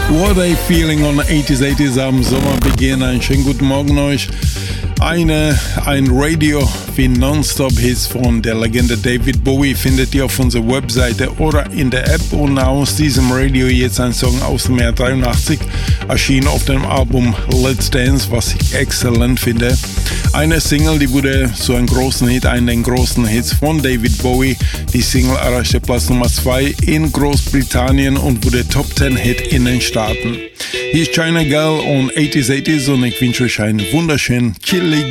What are you feeling on 80s am Sommerbeginn? Einen schönen guten Morgen euch. Ein Radio wie Non-Stop-Hits von der Legende David Bowie findet ihr auf unserer Webseite oder in der App. Und aus diesem Radio jetzt ein Song aus dem Jahr 83, erschien auf dem Album Let's Dance, was ich exzellent finde. Eine Single, die wurde so ein großen Hit, einen der großen Hits von David Bowie. Die Single erreichte Platz Nummer 2 in Großbritannien und wurde Top 10 Hit in den Staaten. Hier ist China Girl und 80s und ich wünsche euch einen wunderschönen, chilligen